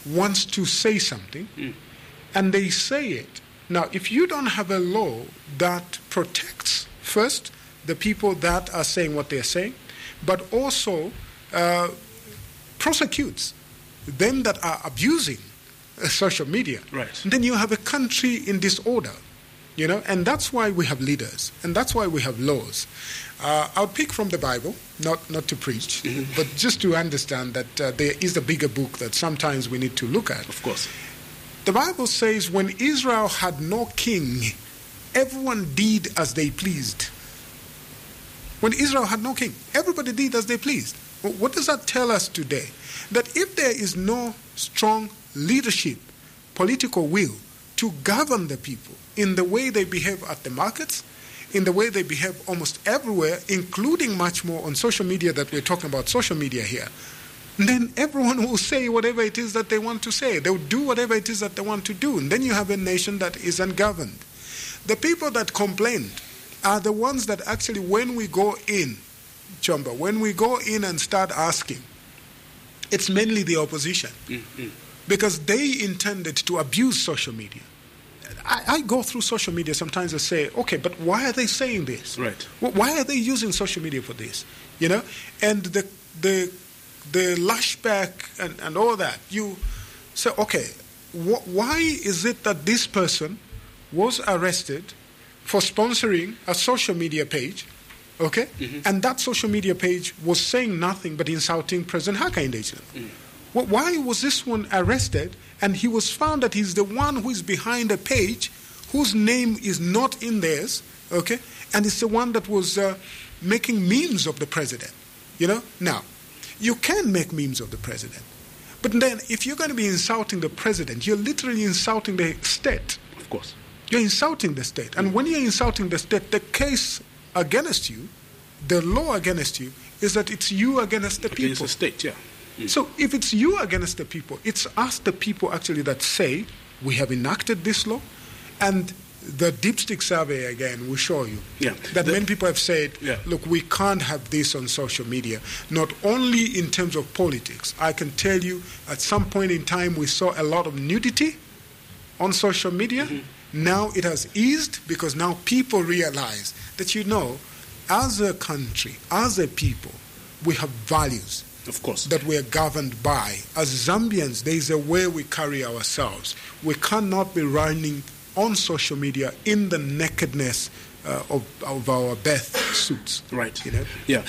wants to say something, and they say it. Now, if you don't have a law that protects, first, the people that are saying what they're saying, but also prosecutes them that are abusing social media, then you have a country in disorder, and that's why we have leaders, and that's why we have laws. I'll pick from the Bible, not to preach, but just to understand that there is a bigger book that sometimes we need to look at. Of course. The Bible says when Israel had no king, everyone did as they pleased. When Israel had no king, everybody did as they pleased. What does that tell us today? That if there is no strong leadership, political will to govern the people in the way they behave at the markets, in the way they behave almost everywhere, including much more on social media that we're talking about, social media here, then everyone will say whatever it is that they want to say. They'll do whatever it is that they want to do. And then you have a nation that is ungoverned. The people that complain are the ones that actually, when we go in, Chomba, when we go in and start asking, it's mainly the opposition. Because they intended to abuse social media. I go through social media sometimes and say, okay, but why are they saying this? Right. Why are they using social media for this? And the lashback and all that. You say, okay, why is it that this person was arrested for sponsoring a social media page, okay? And that social media page was saying nothing but insulting President Hakainde Hichilema. Why was this one arrested and he was found that he's the one who is behind a page whose name is not in theirs, okay? And it's the one that was making memes of the president, Now, you can make memes of the president, but then if you're going to be insulting the president, you're literally insulting the state. Of course. You're insulting the state. And when you're insulting the state, the case against you, the law against you, is that it's you against the people. Against the state, yeah. So if it's you against the people, it's us, the people, actually, that say, we have enacted this law, and the Dipstick survey, again, will show you that many people have said, look, we can't have this on social media, not only in terms of politics. I can tell you, at some point in time, we saw a lot of nudity on social media. Now it has eased because now people realize that, as a country, as a people, we have values. Of course. That we are governed by. As Zambians, there is a way we carry ourselves. We cannot be running on social media in the nakedness of our birth suits. Right. Yeah.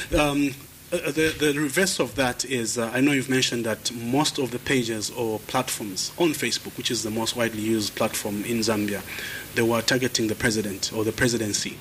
The reverse of that is, I know you've mentioned that most of the pages or platforms on Facebook, which is the most widely used platform in Zambia, they were targeting the president or the presidency.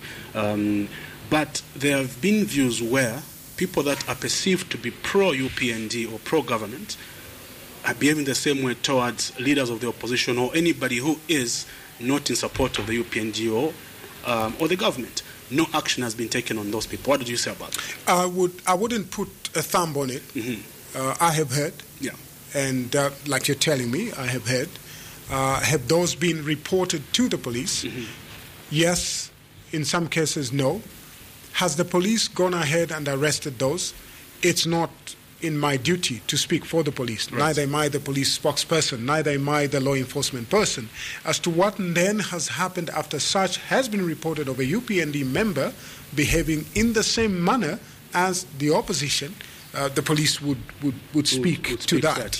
But there have been views where people that are perceived to be pro-UPND or pro-government are behaving the same way towards leaders of the opposition or anybody who is not in support of the UPND or the government. No action has been taken on those people. What did you say about that? I wouldn't put a thumb on it. I have heard. Yeah. And like you're telling me, I have heard. Have those been reported to the police? Yes. In some cases, no. Has the police gone ahead and arrested those? It's not in my duty to speak for the police. Right. Neither am I the police spokesperson, neither am I the law enforcement person. As to what then has happened after such has been reported of a UPND member behaving in the same manner as the opposition, the police would speak to that.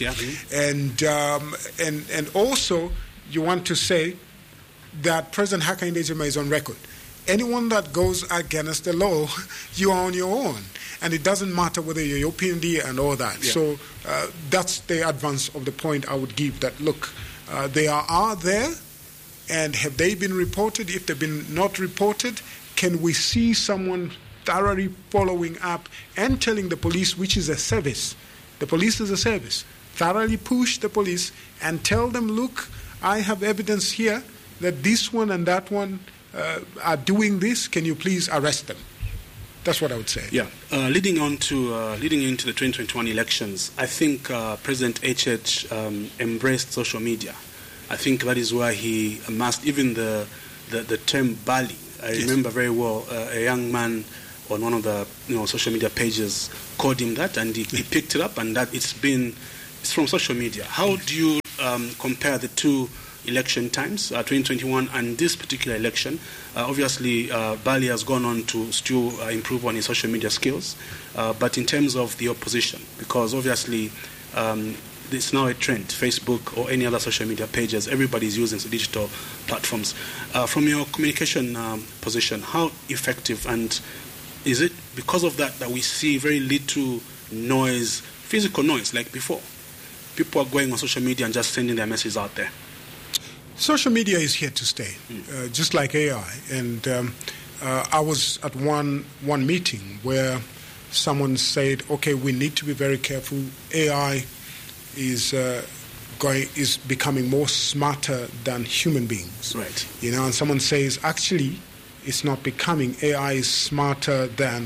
And also, you want to say that President Hakainde Hichilema is on record. Anyone that goes against the law, you are on your own. And it doesn't matter whether you're UPND and all that. Yeah. So that's the advance of the point I would give, that, look, they are there, and have they been reported? If they've been not reported, can we see someone thoroughly following up and telling the police, which is a service, the police is a service, thoroughly push the police and tell them, look, I have evidence here that this one and that one are doing this, can you please arrest them? That's what I would say. Yeah. Leading into the 2021 elections, I think President HH embraced social media. I think that is where he amassed even the term Bali. I remember very well a young man on one of the social media pages called him that, and he picked it up, and that it's from social media. How do you compare the two election times, 2021 and this particular election, obviously Bali has gone on to still improve on his social media skills, but in terms of the opposition, because obviously it's now a trend, Facebook or any other social media pages, everybody's using the digital platforms. From your communication position, how effective, and is it because of that we see very little noise, physical noise like before? People are going on social media and just sending their messages out there. Social media is here to stay, just like AI. And I was at one meeting where someone said, okay, we need to be very careful. AI is becoming more smarter than human beings. Right. And someone says, actually, it's not becoming. AI is smarter than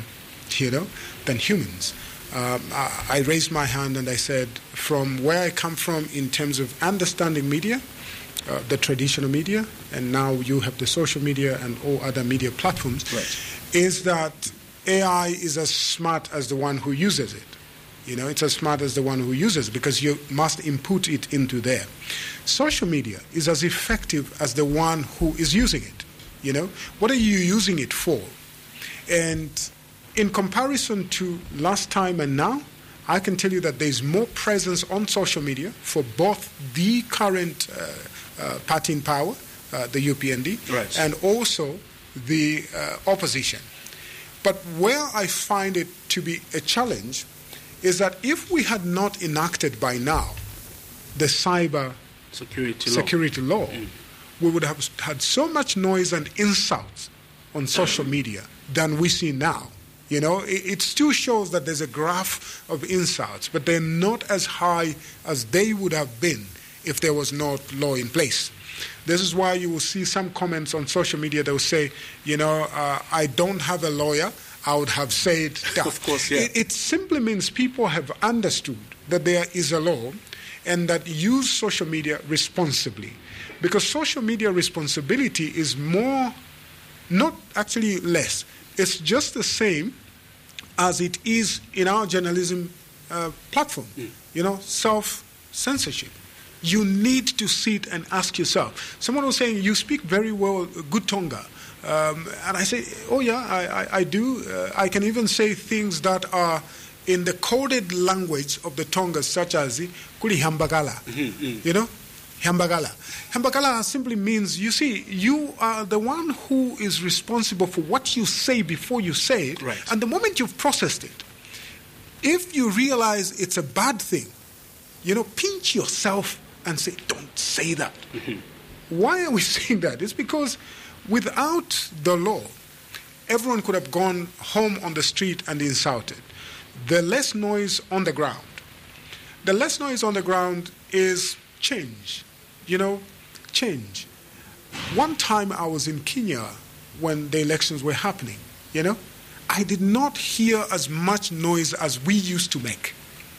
humans. I raised my hand and I said, from where I come from in terms of understanding media, the traditional media, and now you have the social media and all other media platforms, right, is that AI is as smart as the one who uses it. It's as smart as the one who uses it because you must input it into there. Social media is as effective as the one who is using it. What are you using it for? And in comparison to last time and now, I can tell you that there's more presence on social media for both the current party in power, the UPND, right, and also the opposition. But where I find it to be a challenge is that if we had not enacted by now the cyber security law, we would have had so much noise and insults on social media than we see now. It still shows that there's a graph of insults, but they're not as high as they would have been if there was no law in place. This is why you will see some comments on social media that will say, I don't have a lawyer, I would have said that. Of course, yeah. It simply means people have understood that there is a law and that use social media responsibly. Because social media responsibility is more, not actually less, it's just the same as it is in our journalism platform, self-censorship. You need to sit and ask yourself. Someone was saying, you speak very well, good Tonga. And I say, oh yeah, I do. I can even say things that are in the coded language of the Tongas, such as Kuli Hambagala. Hambagala. Hambagala simply means, you see, you are the one who is responsible for what you say before you say it. Right. And the moment you've processed it, if you realize it's a bad thing, pinch yourself and say, don't say that. Why are we saying that? It's because without the law, everyone could have gone home on the street and insulted. The less noise on the ground. The less noise on the ground is change. Change. One time I was in Kenya when the elections were happening, I did not hear as much noise as we used to make.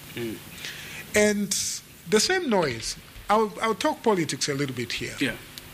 And the same noise, I'll talk politics a little bit here. Yeah.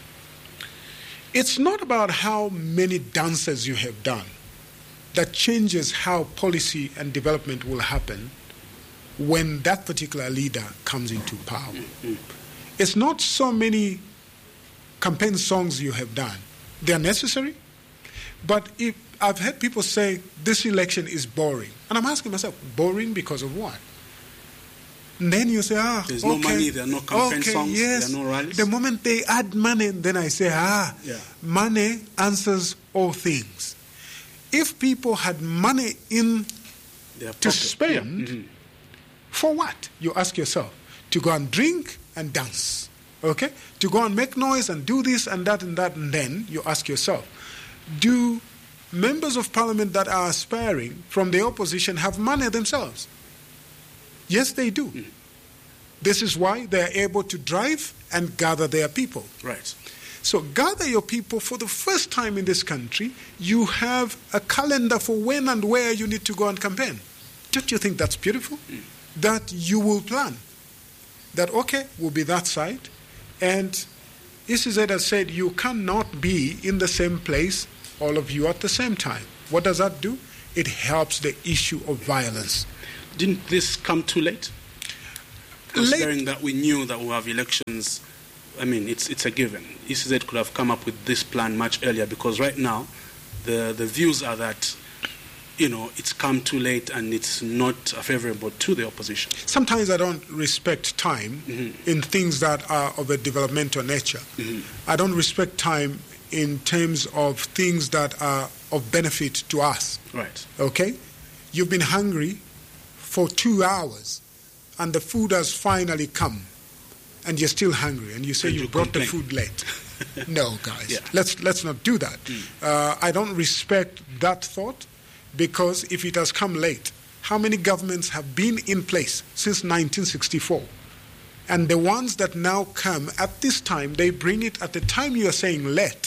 It's not about how many dances you have done that changes how policy and development will happen when that particular leader comes into power. It's not so many campaign songs you have done. They are necessary, but if I've heard people say this election is boring. And I'm asking myself, boring because of what? And then you say, there's no money, there are no campaign songs, yes. there are no rallies. The moment they add money, then I say, money answers all things. If people had money in to spend, for what? You ask yourself. To go and drink and dance, okay? To go and make noise and do this and that and that, and then you ask yourself, do members of parliament that are aspiring from the opposition have money themselves? Yes, they do. This is why they are able to drive and gather their people. Right. So gather your people. For the first time in this country, you have a calendar for when and where you need to go and campaign. Don't you think that's beautiful? That you will plan. That, okay, we'll be that side. And ECZ has said you cannot be in the same place, all of you at the same time. What does that do? It helps the issue of violence. Didn't this come too late? considering that we knew that we'll have elections. I mean, it's a given. ECZ could have come up with this plan much earlier, because right now the views are that, you know, it's come too late and it's not favorable to the opposition. Sometimes I don't respect time in things that are of a developmental nature. I don't respect time in terms of things that are of benefit to us. Right. Okay? You've been hungry for 2 hours and the food has finally come and you're still hungry and you say you brought the food late. No, guys. Let's not do that. I don't respect that thought, because if it has come late, how many governments have been in place since 1964? And the ones that now come at this time, they bring it at the time you are saying late.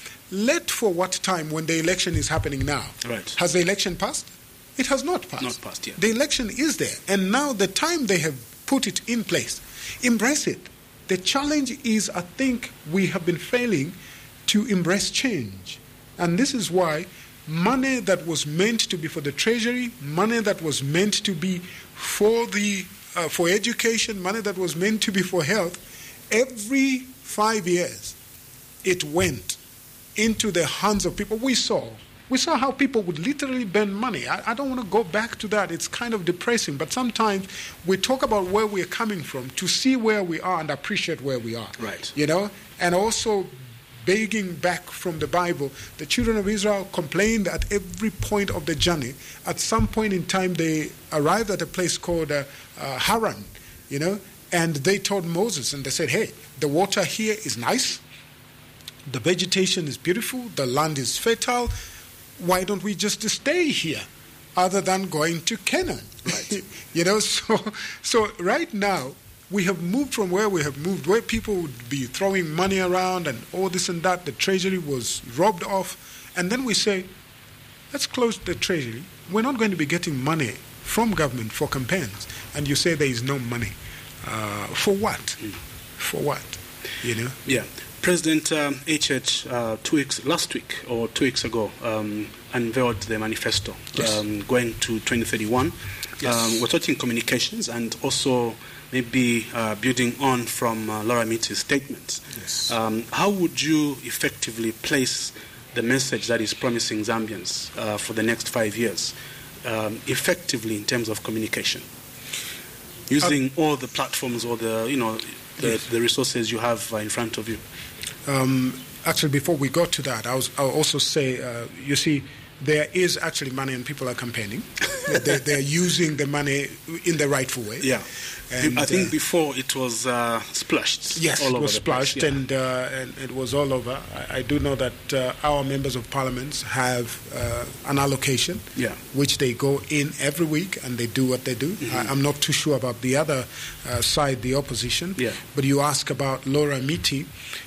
Late for what time when the election is happening now? Right. Has the election passed? It has not passed. Not passed yet. The election is there. And now the time they have put it in place, embrace it. The challenge is, I think we have been failing to embrace change. And this is why money that was meant to be for the treasury, money that was meant to be for for education, money that was meant to be for health, every 5 years it went into the hands of people. We saw how people would literally burn money. I don't want to go back to that. It's kind of depressing. But sometimes we talk about where we're coming from to see where we are and appreciate where we are. Right. You know, and also begging back from the Bible, the children of Israel complained at every point of the journey. At some point in time, they arrived at a place called Haran, you know, and they told Moses, and they said, hey, the water here is nice, the vegetation is beautiful, the land is fertile, why don't we just stay here other than going to Canaan? Right. You know, so right now, we have moved from where we have moved, where people would be throwing money around and all this and that. The treasury was robbed off. And then we say, let's close the treasury. We're not going to be getting money from government for campaigns. And you say there is no money. For what? For what? You know? Yeah. President HH last week or 2 weeks ago unveiled the manifesto going to 2031. Yes. We're talking communications and also maybe building on from Laura Miti's statements. Yes. How would you effectively place the message that is promising Zambians for the next 5 years effectively in terms of communication? Using all the platforms or the resources you have in front of you. Actually, before we got to that, I'll also say, you see, there is actually money and people are campaigning. They're using the money in the rightful way. Yeah. And, I think before it was splashed. Yes, all it over was the splashed place, and it was all over. I do know that our members of parliament have an allocation, which they go in every week and they do what they do. I'm not too sure about the other side, the opposition. Yeah. But you ask about Laura Miti.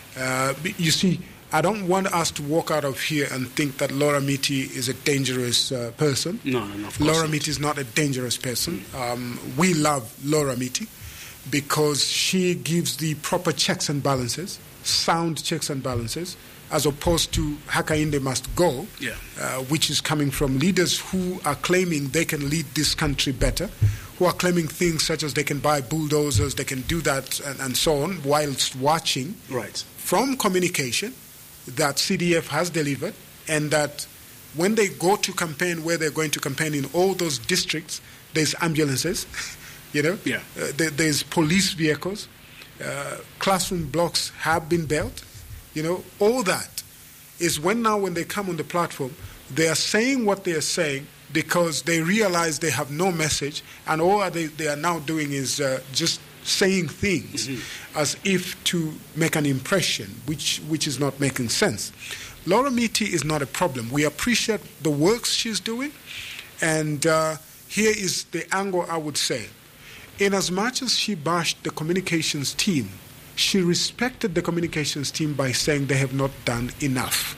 You see, I don't want us to walk out of here and think that Laura Miti is a dangerous person. No, of course Laura not. Miti is not a dangerous person. We love Laura Miti because she gives the proper checks and balances, sound checks and balances, as opposed to Hakainde must go, which is coming from leaders who are claiming they can lead this country better, who are claiming things such as they can buy bulldozers, they can do that and so on, whilst watching from communication that CDF has delivered, and that when they go to campaign, where they're going to campaign in all those districts, there's ambulances, you know, there's police vehicles, classroom blocks have been built, you know, all that is when they come on the platform, they are saying what they are saying because they realize they have no message, and all they are now doing is just saying things as if to make an impression, which is not making sense. Laura Miti is not a problem. We appreciate the works she's doing, and here is the angle I would say. In as much as she bashed the communications team, she respected the communications team by saying they have not done enough.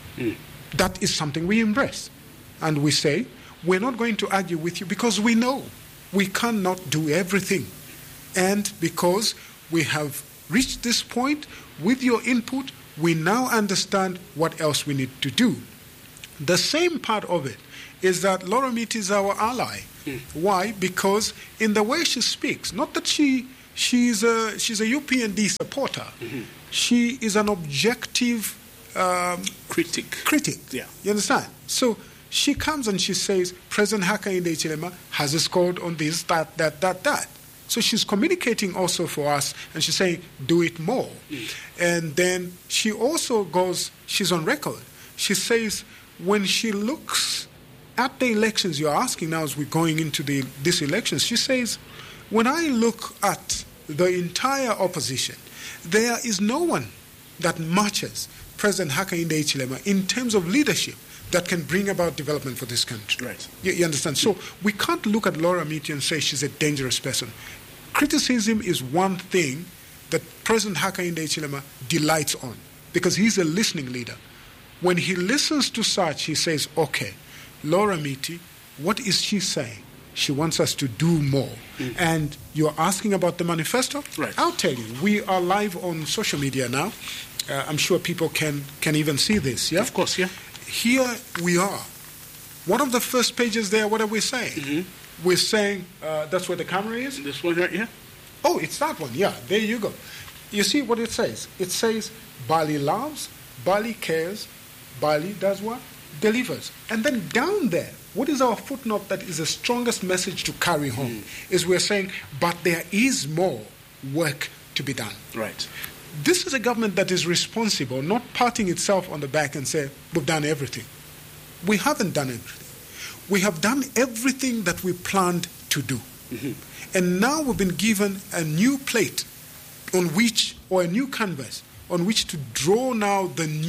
That is something we embrace. And we say, we're not going to argue with you because we know we cannot do everything. And because we have reached this point, with your input, we now understand what else we need to do. The same part of it is that Laura Miti is our ally. Why? Because in the way she speaks, not that she she's a UPND supporter. She is an objective critic. Yeah. You understand? So she comes and she says, President Hakainde Hichilema has scored on this, that. So she's communicating also for us, and she's saying, do it more. And then she also goes, she's on record. She says, when she looks at the elections you're asking now as we're going into these elections, she says, when I look at the entire opposition, there is no one that matches President Hakainde Hichilema in terms of leadership that can bring about development for this country. Right. You understand? So we can't look at Laura Miti and say she's a dangerous person. Criticism is one thing that President Hakainde Hichilema delights on because he's a listening leader. When he listens to such, he says, okay, Laura Miti, what is she saying? She wants us to do more. And you're asking about the manifesto? Right. I'll tell you, we are live on social media now. I'm sure people can even see this, yeah? Of course, yeah. Here we are. One of the first pages there, what are we saying? We're saying, that's where the camera is? This one right here? Oh, it's that one, yeah, there you go. You see what it says? It says, Bali loves, Bali cares, Bali does what? Delivers. And then down there, what is our footnote that is the strongest message to carry home? Is we're saying, but there is more work to be done. Right. This is a government that is responsible, not patting itself on the back and say, we've done everything. We haven't done everything. We have done everything that we planned to do. And now we've been given a new plate on which, or a new canvas, on which to draw now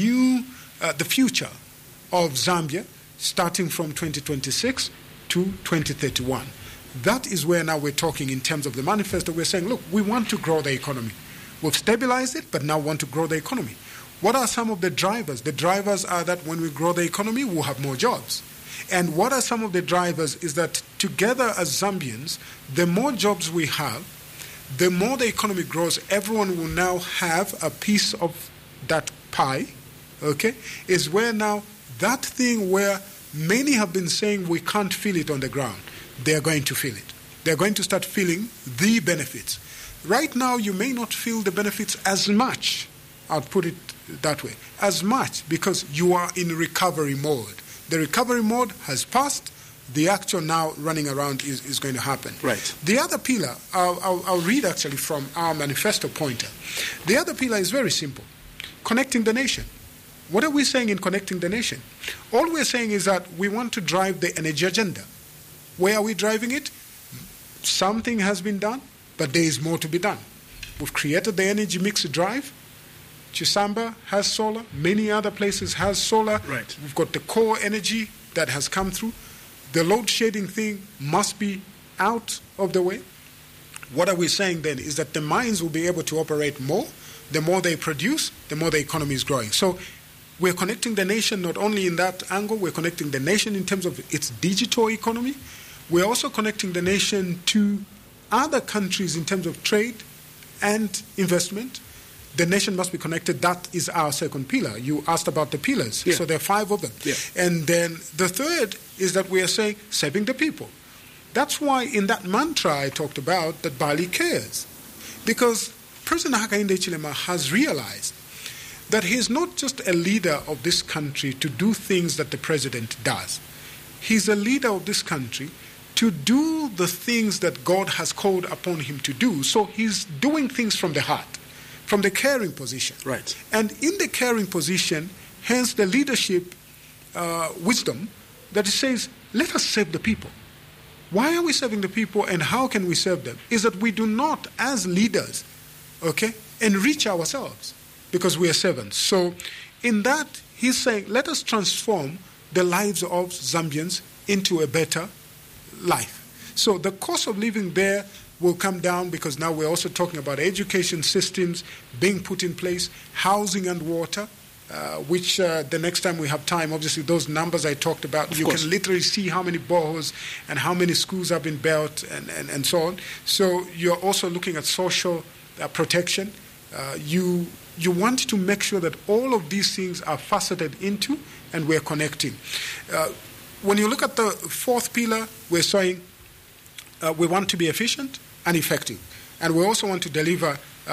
the future of Zambia, starting from 2026 to 2031. That is where now we're talking in terms of the manifesto. We're saying, look, we want to grow the economy. We've stabilized it, but now want to grow the economy. What are some of the drivers? The drivers are that when we grow the economy, we'll have more jobs. And what are some of the drivers is that together as Zambians, the more jobs we have, the more the economy grows, everyone will now have a piece of that pie, okay? Is where now that thing where many have been saying we can't feel it on the ground, they're going to feel it. They're going to start feeling the benefits. Right now, you may not feel the benefits as much, I'll put it that way, as much because you are in recovery mode. The recovery mode has passed. The actual now running around is going to happen. Right. The other pillar, I'll read actually from our manifesto pointer. The other pillar is very simple, connecting the nation. What are we saying in connecting the nation? All we're saying is that we want to drive the energy agenda. Where are we driving it? Something has been done, but there is more to be done. We've created the energy mix drive. Chisamba has solar. Many other places has solar. Right. We've got the core energy that has come through. The load shedding thing must be out of the way. What are we saying then is that the mines will be able to operate more. The more they produce, the more the economy is growing. So we're connecting the nation not only in that angle, we're connecting the nation in terms of its digital economy. We're also connecting the nation to other countries in terms of trade and investment. The nation must be connected. That is our second pillar. You asked about the pillars. Yeah. So there are 5 of them. Yeah. And then the third is that we are saying serving the people. That's why in that mantra I talked about that Bali cares. Because President Hakainde Hichilema has realized that he is not just a leader of this country to do things that the president does. He's a leader of this country to do the things that God has called upon him to do. So he's doing things from the heart, from the caring position. Right. And in the caring position, hence the leadership wisdom that it says, let us serve the people. Why are we serving the people and how can we serve them? Is that we do not, as leaders, okay, enrich ourselves because we are servants. So in that, he's saying, let us transform the lives of Zambians into a better life. So the cost of living there will come down because now we're also talking about education systems being put in place, housing and water, which the next time we have time, obviously those numbers I talked about, you can literally see how many boreholes and how many schools have been built and so on. So you're also looking at social protection. You want to make sure that all of these things are faceted into and we're connecting. When you look at the 4th pillar, we're saying we want to be efficient and effective. And we also want to deliver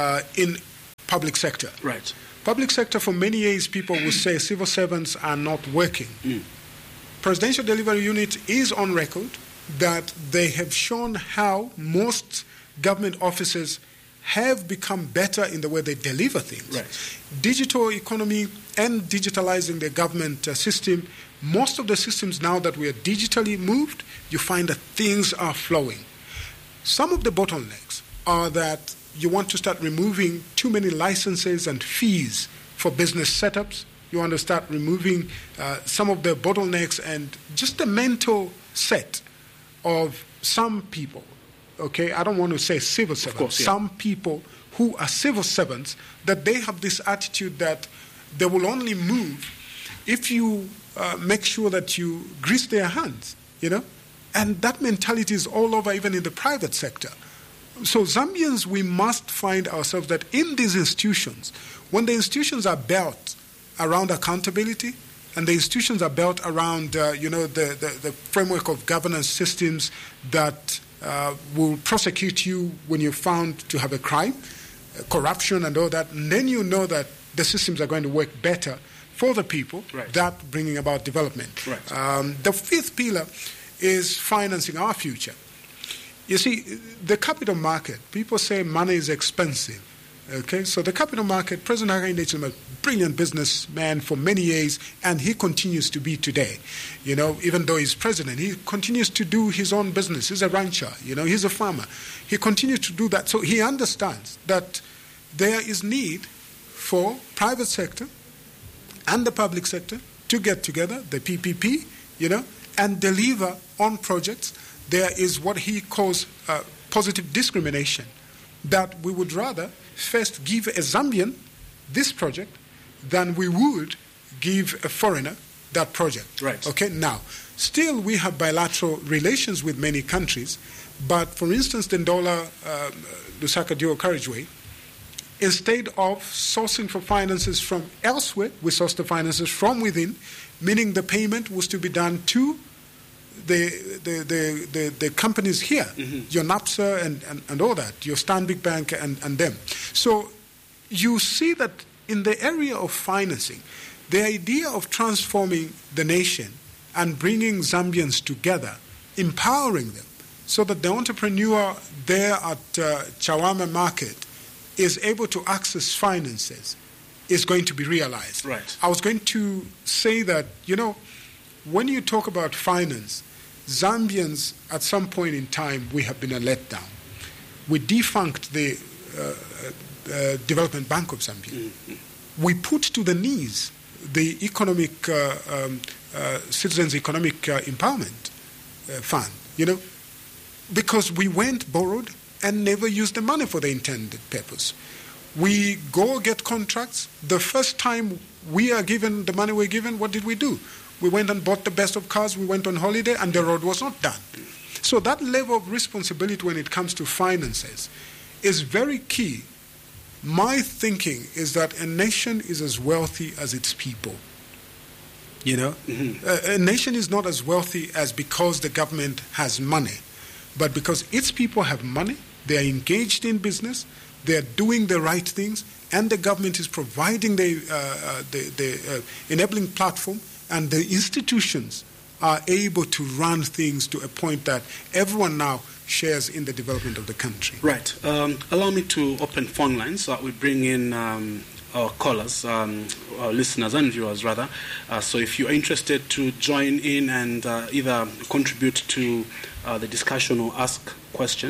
in public sector. Right. Public sector, for many years, people will say civil servants are not working. Presidential Delivery Unit is on record that they have shown how most government offices have become better in the way they deliver things. Right. Digital economy and digitalizing the government system, most of the systems now that we are digitally moved, you find that things are flowing. Some of the bottlenecks are that you want to start removing too many licenses and fees for business setups. You want to start removing some of the bottlenecks and just the mental set of some people. Okay, I don't want to say civil servants. Course, yeah. Some people who are civil servants, that they have this attitude that they will only move if you make sure that you grease their hands, you know? And that mentality is all over, even in the private sector. So Zambians, we must find ourselves that in these institutions, when the institutions are built around accountability, and the institutions are built around, the framework of governance systems that will prosecute you when you're found to have a crime, corruption and all that, and then you know that the systems are going to work better for the people, right. That bringing about development. Right. The fifth pillar is financing our future. You see, the capital market, people say money is expensive. Okay, so the capital market, President Hakainde Hichilema, brilliant businessman for many years, and he continues to be today. You know, even though he's president, he continues to do his own business. He's a rancher, you know, he's a farmer. He continues to do that. So he understands that there is need for private sector and the public sector to get together, the PPP, you know, and deliver on projects. There is what he calls positive discrimination, that we would rather first give a Zambian this project than we would give a foreigner that project. Right. Okay, now, still we have bilateral relations with many countries, but for instance, the Ndola Lusaka Dual Carriageway, instead of sourcing for finances from elsewhere, we source the finances from within, meaning the payment was to be done to the companies here, your NAPSA and all that, your Stanbic Bank and them. So you see that in the area of financing, the idea of transforming the nation and bringing Zambians together, empowering them, so that the entrepreneur there at Chawama Market is able to access finances, is going to be realized. Right. I was going to say that, you know, when you talk about finance, Zambians, at some point in time, we have been a letdown. We defunct the Development Bank of Zambia. We put to the knees the economic Citizens Economic Empowerment Fund, you know, because we went, borrowed, and never used the money for the intended purpose. We go get contracts. The first time we are given the money we're given, what did we do? We went and bought the best of cars, we went on holiday, and the road was not done. So that level of responsibility when it comes to finances is very key. My thinking is that a nation is as wealthy as its people. You know? A nation is not as wealthy as because the government has money, but because its people have money, they are engaged in business, they are doing the right things, and the government is providing the enabling platform, and the institutions are able to run things to a point that everyone now shares in the development of the country. Right. Allow me to open phone lines so that we bring in our callers, our listeners and viewers rather. So if you're interested to join in and either contribute to the discussion or ask questions,